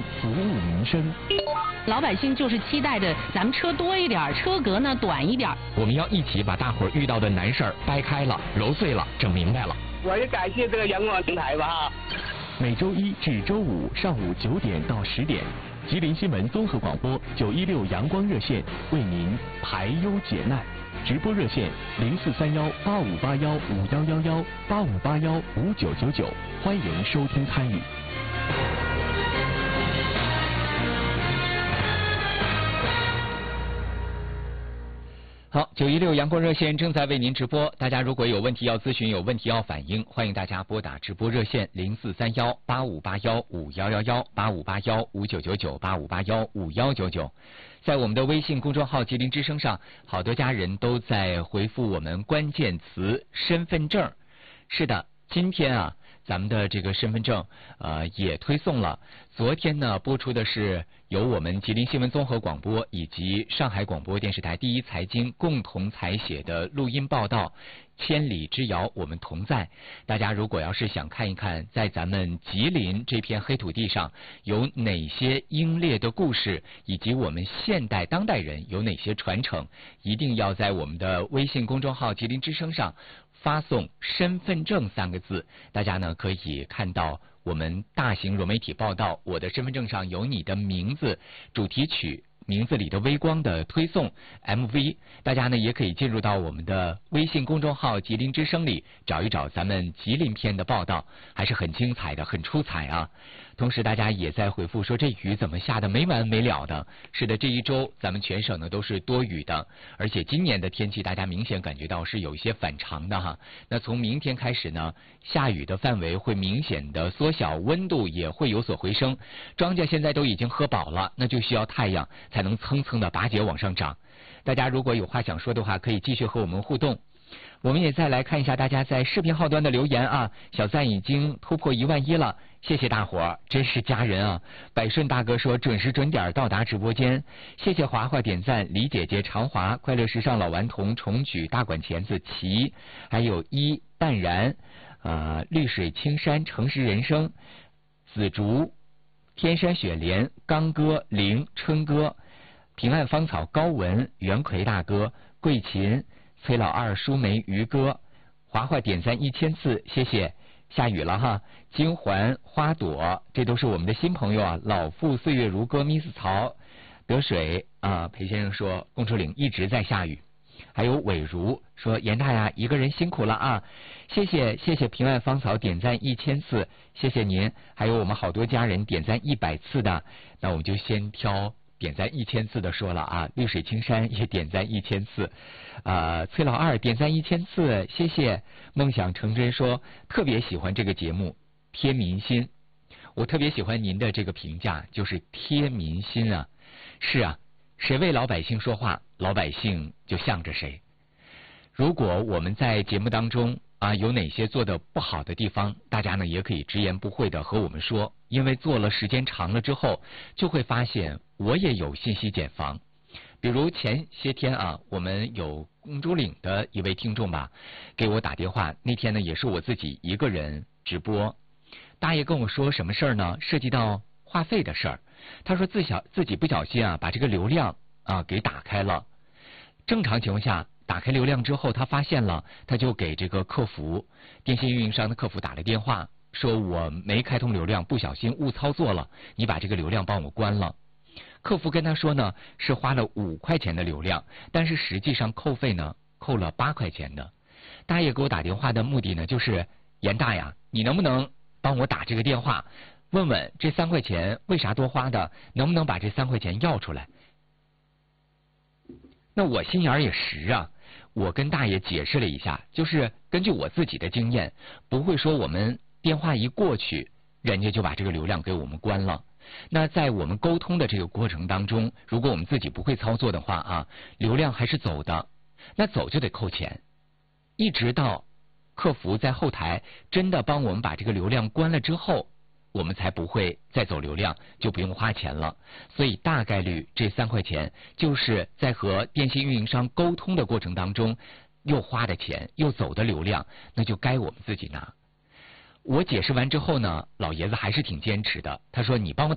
服务民生。 老百姓就是期待着咱们车多一点，车格呢短一点。 我们要一起把大伙儿遇到的难事儿掰开了、揉碎了、整明白了。 我也感谢这个阳光平台吧。 每周一至周五上午9点到10点，吉林新闻综合广播916阳光热线为您排忧解难。直播热线04318581511185815999，欢迎收听参与。好，916阳光热线正在为您直播。大家如果有问题要咨询、有问题要反映，欢迎大家拨打直播热线0431858151118581599985815199。在我们的微信公众号吉林之声上，好多家人都在回复我们关键词身份证。是的，今天啊，咱们的这个身份证也推送了。昨天呢播出的是由我们吉林新闻综合广播以及上海广播电视台第一财经共同采写的录音报道《千里之遥我们同在》。大家如果要是想看一看在咱们吉林这片黑土地上有哪些英烈的故事，以及我们现代当代人有哪些传承，一定要在我们的微信公众号吉林之声上发送身份证3个字，大家呢可以看到我们大型融媒体报道《我的身份证上有你的名字》主题曲名字里的微光的推送 MV， 大家呢也可以进入到我们的微信公众号吉林之声里找一找咱们吉林篇的报道，还是很精彩的，很出彩啊。同时大家也在回复说这雨怎么下的没完没了的。是的，这一周咱们全省呢都是多雨的，而且今年的天气大家明显感觉到是有一些反常的哈。那从明天开始呢，下雨的范围会明显的缩小，温度也会有所回升。庄稼现在都已经喝饱了，那就需要太阳才能蹭蹭的拔节往上涨。大家如果有话想说的话，可以继续和我们互动。我们也再来看一下大家在视频号端的留言啊，小赞已经突破11000了，谢谢大伙儿，真是家人啊！百顺大哥说准时准点到达直播间，谢谢华华点赞，李姐姐常华，快乐时尚老顽童重举大管钳子齐，还有淡然，绿水青山诚实人生，紫竹，天山雪莲，刚哥灵春哥，平安芳草高文，袁奎大哥，桂琴，崔老二，舒梅，于哥，华华点赞1000次，谢谢。下雨了哈，金环花朵，这都是我们的新朋友啊。老妇岁月如歌，Miss 曹得水啊。裴先生说公主岭一直在下雨。还有伟如说严大呀一个人辛苦了啊，谢谢平安芳草点赞1000次，谢谢您。还有我们好多家人点赞100次的，那我们就先挑点赞1000次的说了啊。绿水青山也点赞1000次，崔老二点赞1000次，谢谢。梦想成真说特别喜欢这个节目，贴民心。我特别喜欢您的这个评价，就是贴民心啊。是啊，谁为老百姓说话，老百姓就向着谁。如果我们在节目当中有哪些做的不好的地方，大家呢也可以直言不讳的和我们说，因为做了时间长了之后，就会发现我也有信息茧房。比如前些天我们有公主岭的一位听众吧，给我打电话，那天呢也是我自己一个人直播，大爷跟我说什么事儿呢？涉及到话费的事儿。他说自己不小心把这个流量给打开了。正常情况下打开流量之后，他发现了，他就给这个客服，电信运营商的客服打了电话，说我没开通流量，不小心误操作了，你把这个流量帮我关了。客服跟他说呢，是花了5块钱的流量，但是实际上扣费呢，扣了8块钱的。大爷给我打电话的目的呢，就是严大呀，你能不能帮我打这个电话，问问这3块钱为啥多花的，能不能把这3块钱要出来？那我心眼也实啊，我跟大爷解释了一下，就是根据我自己的经验，不会说我们电话一过去，人家就把这个流量给我们关了。那在我们沟通的这个过程当中，如果我们自己不会操作的话流量还是走的，那走就得扣钱，一直到客服在后台真的帮我们把这个流量关了之后，我们才不会再走流量，就不用花钱了。所以大概率这3块钱就是在和电信运营商沟通的过程当中又花的钱又走的流量，那就该我们自己拿。我解释完之后呢，老爷子还是挺坚持的，他说你帮我